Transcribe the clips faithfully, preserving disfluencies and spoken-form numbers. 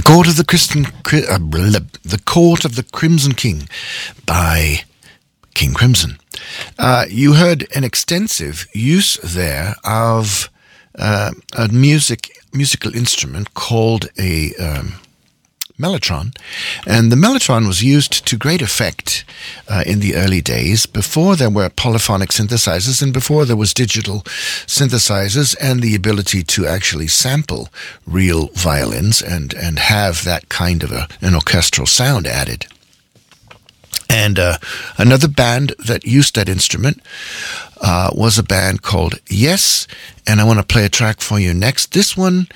Court of the Crimson, uh, The Court of the Crimson King by King Crimson. Uh, you heard an extensive use there of uh, a music musical instrument called a um, mellotron, and the mellotron was used to great effect uh, in the early days, before there were polyphonic synthesizers and before there was digital synthesizers and the ability to actually sample real violins and, and have that kind of a, an orchestral sound added. And uh, another band that used that instrument uh, was a band called Yes, and I want to play a track for you next. This one,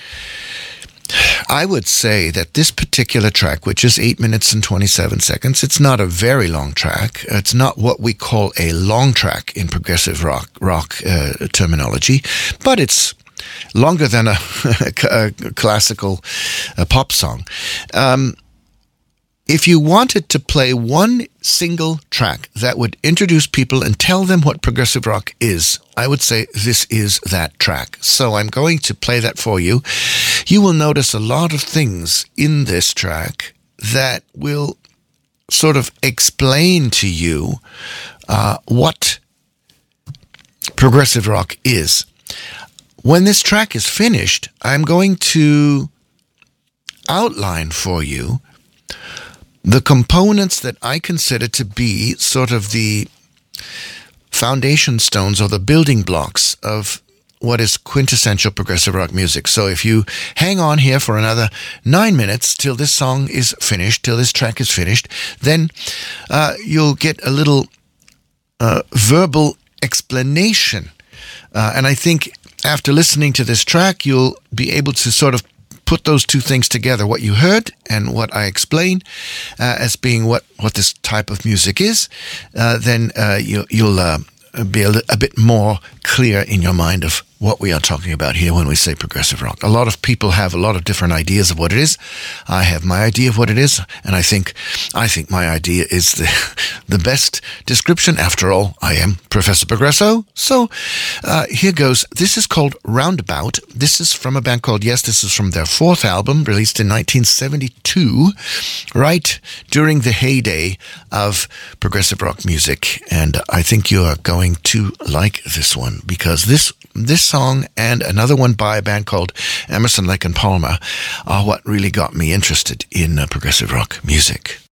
I would say that this particular track, which is eight minutes and twenty-seven seconds, it's not a very long track. It's not what we call a long track in progressive rock rock uh, terminology, but it's longer than a, a classical a pop song. Um, If you wanted to play one single track that would introduce people and tell them what progressive rock is, I would say this is that track. So I'm going to play that for you. You will notice a lot of things in this track that will sort of explain to you uh, what progressive rock is. When this track is finished, I'm going to outline for you the components that I consider to be sort of the foundation stones or the building blocks of what is quintessential progressive rock music. So if you hang on here for another nine minutes till this song is finished, till this track is finished, then uh, you'll get a little uh, verbal explanation. Uh, and I think after listening to this track, you'll be able to sort of put those two things together, what you heard and what I explain uh, as being what, what this type of music is, uh, then uh, you, you'll uh, be a, a bit more clear in your mind of what we are talking about here when we say progressive rock. A lot of people have a lot of different ideas of what it is. I have my idea of what it is, and I think I think my idea is the the best description. After all, I am Professor Progresso. So uh, here goes. This is called Roundabout. This is from a band called Yes. This is from their fourth album, released in nineteen seventy-two, right during the heyday of progressive rock music. And I think you are going to like this one, because this This song and another one by a band called Emerson, Lake and Palmer are what really got me interested in uh, progressive rock music.